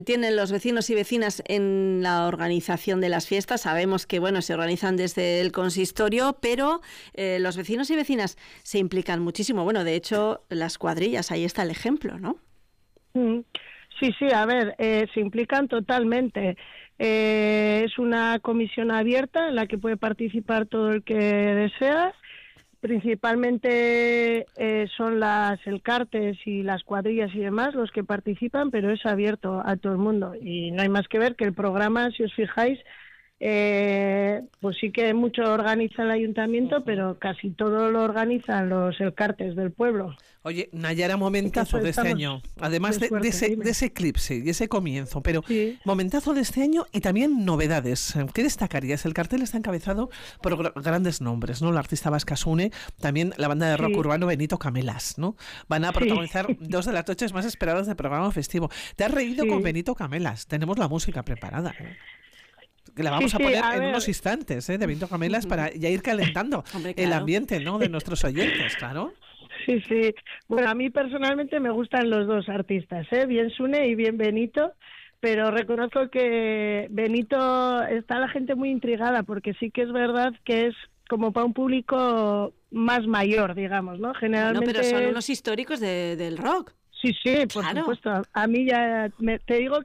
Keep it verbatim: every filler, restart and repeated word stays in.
tienen los vecinos y vecinas en la organización de las fiestas? Sabemos que, bueno, se organizan desde el consistorio, pero eh, los vecinos y vecinas se implican muchísimo. Bueno, de hecho, las cuadrillas, ahí está el ejemplo, ¿no? Sí, sí, a ver, eh, se implican totalmente. Eh, es una comisión abierta en la que puede participar todo el que desea. Principalmente eh, son las el Cartes y las cuadrillas y demás los que participan, pero es abierto a todo el mundo. Y no hay más que ver que el programa, si os fijáis, eh, pues sí que mucho organiza el ayuntamiento, uh-huh. pero casi todo lo organizan los el Cartes del pueblo. Oye, Nayara, momentazo de este año, además de, de, ese, de ese eclipse y ese comienzo, pero sí. momentazo de este año y también novedades. ¿Qué destacarías? El cartel está encabezado por gr- grandes nombres, ¿no? La artista vasca Sune, también la banda de rock sí. urbano Benito Camelas, ¿no? Van a protagonizar sí. dos de las noches más esperadas del programa festivo. ¿Te has reído sí. con Benito Camelas? Tenemos la música preparada, ¿eh? Que la vamos sí, a poner sí, a en ver. unos instantes, ¿eh? De Benito Camelas para ya ir calentando Hombre, claro. el ambiente, ¿no? De nuestros oyentes, claro. Sí, sí. Bueno, a mí personalmente me gustan los dos artistas, ¿eh? Bien Sune y bien Benito, pero reconozco que Benito está la gente muy intrigada porque sí que es verdad que es como para un público más mayor, digamos, ¿no? Generalmente. Bueno, pero son unos históricos de, del rock. Sí, sí, por claro. supuesto. A mí ya me, te digo